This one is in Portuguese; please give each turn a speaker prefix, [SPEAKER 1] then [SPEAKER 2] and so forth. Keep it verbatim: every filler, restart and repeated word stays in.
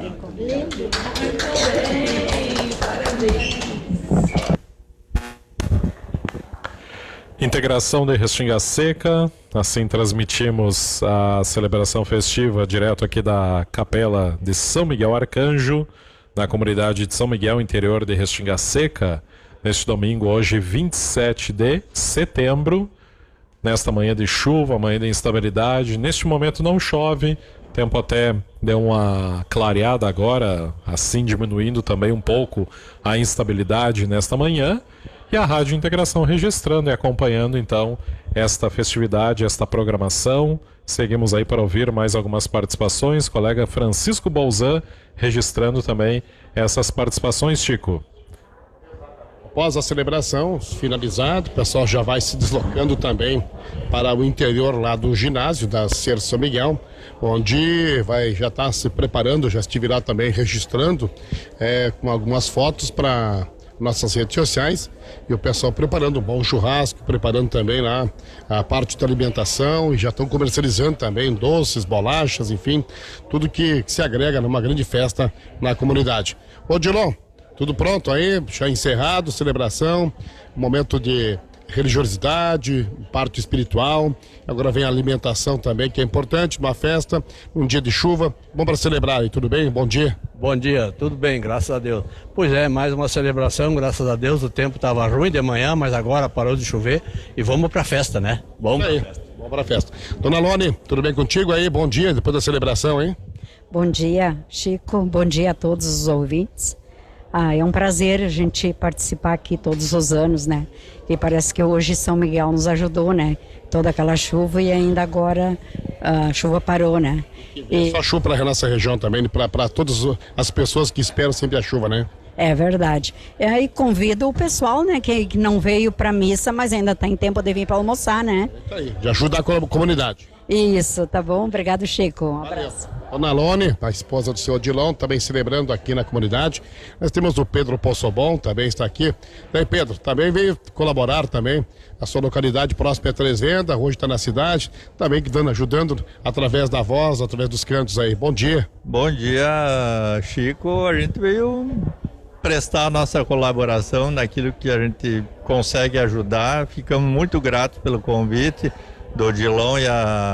[SPEAKER 1] Chico. Lindo. Parabéns.
[SPEAKER 2] Integração de Restinga Seca, assim transmitimos a celebração festiva direto aqui da Capela de São Miguel Arcanjo, na comunidade de São Miguel, interior de Restinga Seca, neste domingo, hoje vinte e sete de setembro, nesta manhã de chuva, manhã de instabilidade. Neste momento não chove, o tempo até deu uma clareada agora, assim diminuindo também um pouco a instabilidade nesta manhã. E a Rádio Integração registrando e acompanhando então esta festividade, esta programação. Seguimos aí para ouvir mais algumas participações. Colega Francisco Bolzan registrando também essas participações, Chico.
[SPEAKER 3] Após a celebração finalizada, o pessoal já vai se deslocando também para o interior lá do ginásio da Ser São Miguel, onde vai já estar se preparando, já estiverá também registrando é, com algumas fotos para nossas redes sociais, e o pessoal preparando um bom churrasco, preparando também lá a parte da alimentação, e já estão comercializando também doces, bolachas, enfim, tudo que, que se agrega numa grande festa na comunidade. Ô Dilon, tudo pronto aí? Já encerrado, celebração, momento de religiosidade, parte espiritual, agora vem a alimentação também, que é importante, uma festa, um dia de chuva, bom para celebrar aí, tudo bem? Bom dia.
[SPEAKER 4] Bom dia, tudo bem, graças a Deus. Pois é, mais uma celebração, graças a Deus, o tempo estava ruim de manhã, mas agora parou de chover e vamos para a festa, né? Vamos
[SPEAKER 3] aí, festa. Vamos para a festa. Dona Lone, tudo bem contigo aí? Bom dia, depois da celebração, hein?
[SPEAKER 1] Bom dia, Chico, bom dia a todos os ouvintes. Ah, é um prazer a gente participar aqui todos os anos, né? E parece que hoje São Miguel nos ajudou, né? Toda aquela chuva e ainda agora a chuva parou, né?
[SPEAKER 3] E só chuva para a nossa região também, para todas as pessoas que esperam sempre a chuva, né?
[SPEAKER 1] É verdade. E aí convido o pessoal, né, que, que não veio para missa, mas ainda está em tempo de vir para almoçar, né?
[SPEAKER 3] Isso aí, de ajudar a comunidade.
[SPEAKER 1] Isso, tá bom? Obrigado, Chico. Um
[SPEAKER 3] Valeu.
[SPEAKER 1] abraço.
[SPEAKER 3] Dona Lone, a esposa do seu Odilon, também celebrando aqui na comunidade. Nós temos o Pedro Possobon, também está aqui. Daí, Pedro, também veio colaborar também. A sua localidade próxima é Três Vendas, hoje está na cidade, também dando, ajudando através da voz, através dos cantos aí. Bom dia.
[SPEAKER 5] Bom dia, Chico. A gente veio prestar a nossa colaboração naquilo que a gente consegue ajudar. Ficamos muito gratos pelo convite do Odilon e a